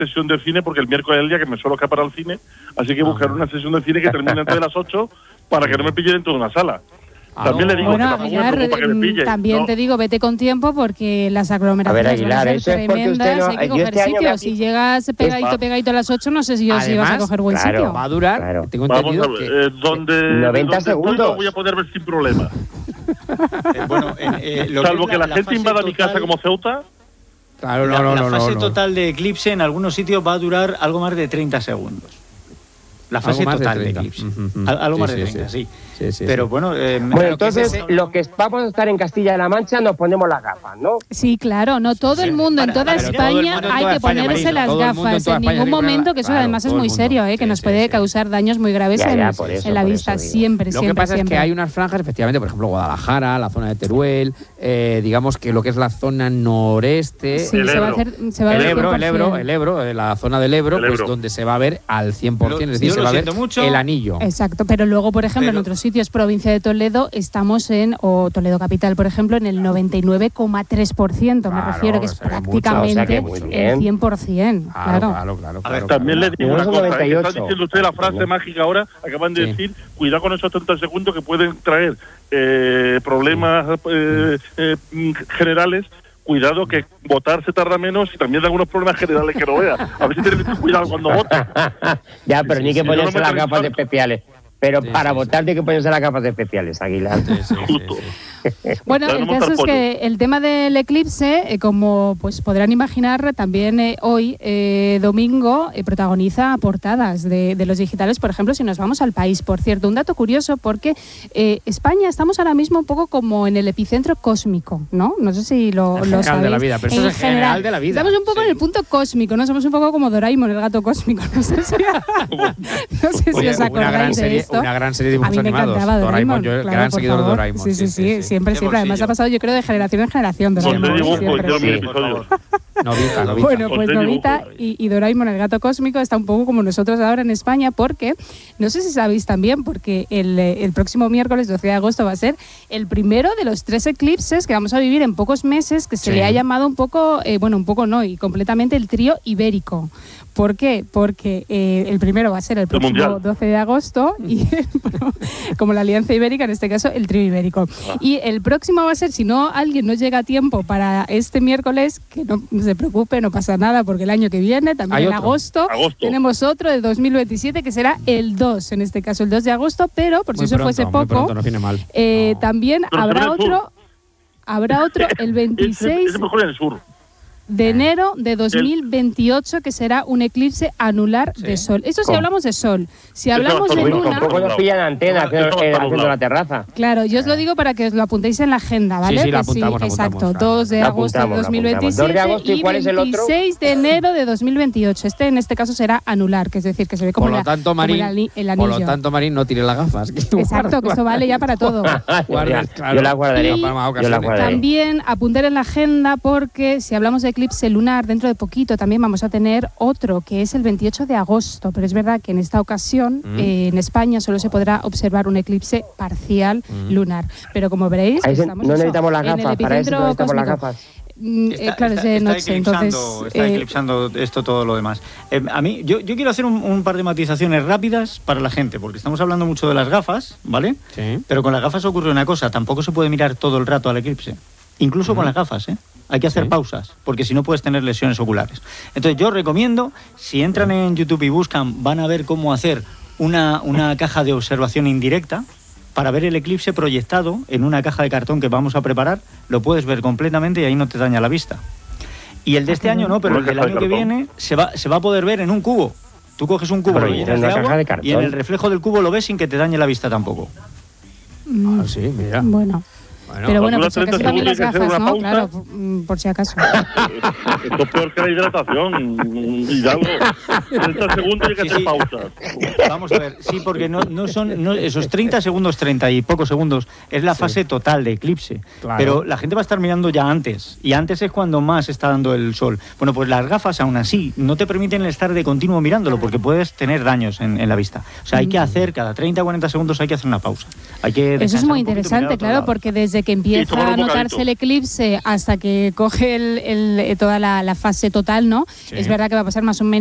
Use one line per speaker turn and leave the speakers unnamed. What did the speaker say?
sesión de cine, porque el miércoles es el día que me suelo escapar al cine, así que buscar una sesión de cine que termine antes de las 8 para que no me pille dentro de una sala. También le digo
bueno,
que tampoco me preocupa que me pille.
También te digo, vete con tiempo porque las aglomeraciones
Aguilar,
van a ser tremendas, hay que coger sitio. Si llegas pegadito a las 8, no sé si vas a coger buen sitio.
Va a durar, tengo entendido
donde
90 segundos
lo voy a poder ver sin problema.
Bueno,
salvo que la gente invada mi casa como Ceuta.
Claro, la fase total de eclipse en algunos sitios va a durar algo más de 30 segundos. La fase total de eclipse. Algo más de 30, sí. Pero bueno,
entonces los que vamos a estar en Castilla-La Mancha nos ponemos las gafas, ¿no?
Sí, claro, no todo el mundo, en toda España hay que ponerse las gafas en ningún momento, que eso además es muy serio, que nos puede causar daños muy graves en la vista, siempre.
Lo que pasa es que hay unas franjas, efectivamente, por ejemplo, Guadalajara, la zona de Teruel, digamos que lo que es la zona noreste,
el
Ebro, la zona del Ebro, pues donde se va a ver al 100%, es decir, se va a ver el anillo.
Exacto, pero luego, por ejemplo, en otros sitios, provincia de Toledo, estamos o Toledo capital, por ejemplo, en el 99,3%, me refiero, que es prácticamente el 100%. Claro.
También le digo una cosa, está diciendo usted la frase mágica ahora, acaban de decir, cuidado con esos 30 segundos que pueden traer problemas generales. Cuidado que votar se tarda menos y también da algunos problemas generales que no vea. A ver si tienes cuidado cuando votas.
Ya, pero ni que ponerse las gafas especiales. Pero para votar tiene que ponerse las gafas especiales, Aguilar.
Bueno, el caso es que el tema del eclipse, como pues podrán imaginar, también hoy, domingo, protagoniza portadas de los digitales, por ejemplo, si nos vamos al país. Por cierto, un dato curioso, porque España estamos ahora mismo un poco como en el epicentro cósmico, ¿no? No sé si lo sabéis.
De la vida, pero eso es general de la vida.
Estamos un poco en el punto cósmico, ¿no? Somos un poco como Doraemon, el gato cósmico. No sé si os acordáis de esto.
Una gran serie de dibujos
animados. A mí me encantaba Doraemon.
Yo gran seguidor de Doraemon.
Sí, siempre. Además ha pasado, yo creo, de generación en generación. Bueno, pues Novita y Doraemon, el gato cósmico, está un poco como nosotros ahora en España, porque, no sé si sabéis también, porque el próximo miércoles, 12 de agosto, va a ser el primero de los 3 eclipses que vamos a vivir en pocos meses, que se le ha llamado un poco, y completamente el trío ibérico. ¿Por qué? Porque el primero va a ser el próximo 12 de agosto y como la Alianza Ibérica, en este caso el trío ibérico. Y el próximo va a ser, si no alguien no llega a tiempo para este miércoles, que no se preocupe, no pasa nada, porque el año que viene, también en agosto, tenemos otro de 2027 que será el 2, en este caso el 2 de agosto, pero por si eso fuese poco, también habrá otro el 26 de enero de 2028, que será un eclipse anular de sol. Eso si hablamos de sol. Si hablamos de luna...
Tampoco nos pillan antenas haciendo la terraza.
Claro, yo os lo digo para que os lo apuntéis en la agenda, ¿vale?
Sí, la apuntamos.
Exacto, 2 de agosto de 2027
2 de agosto, ¿y cuál es el otro?
26 de enero de 2028. En este caso será anular, que es decir, que se ve como el anillo.
Por lo tanto, Marín, no tire las gafas.
Exacto, que eso vale ya para todo.
Yo la guardaría.
También apuntar en la agenda, porque si hablamos de eclipse lunar, dentro de poquito también vamos a tener otro, que es el 28 de agosto, pero es verdad que en esta ocasión en España solo se podrá observar un eclipse parcial lunar, pero como veréis estamos
no necesitamos las gafas, para eso no necesitamos las gafas.
Claro, es de noche, entonces
está eclipsando esto, todo lo demás. A mí, yo quiero hacer un par de matizaciones rápidas para la gente, porque estamos hablando mucho de las gafas, ¿vale? Sí. Pero con las gafas ocurre una cosa, tampoco se puede mirar todo el rato al eclipse, incluso con las gafas, Hay que hacer pausas, porque si no puedes tener lesiones oculares. Entonces yo recomiendo, si entran en YouTube y buscan, van a ver cómo hacer una caja de observación indirecta para ver el eclipse proyectado en una caja de cartón que vamos a preparar. Lo puedes ver completamente y ahí no te daña la vista. Y el de este año no, pero el del año que viene se va a poder ver en un cubo. Tú coges un cubo, lo llenas de agua y en el reflejo del cubo lo ves sin que te dañe la vista tampoco.
Sí, mira.
Bueno, pero bueno, por si acaso también las gafas, ¿no? Claro, por si acaso.
Esto es peor que la hidratación, Hidalgo. 30 segundos y hay que hacer pausas.
Vamos a ver, sí, porque no son esos 30 segundos, 30 y pocos segundos, es la fase total de eclipse. Claro. Pero la gente va a estar mirando ya antes, y antes es cuando más está dando el sol. Bueno, pues las gafas, aún así, no te permiten estar de continuo mirándolo, porque puedes tener daños en la vista. O sea, hay que hacer, cada 30 o 40 segundos hay que hacer una pausa. Hay que
eso es muy interesante, claro, porque desde desde que empieza a notarse el eclipse hasta que coge toda la fase total, ¿no? Sí. Es verdad que va a pasar más o menos